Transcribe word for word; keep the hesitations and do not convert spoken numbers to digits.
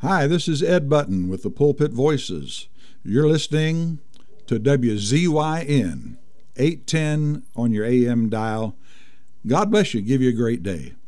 Hi, this is Ed Button with the Pulpit Voices. You're listening to W Z Y N, eight ten on your A M dial. God bless you. Give you a great day.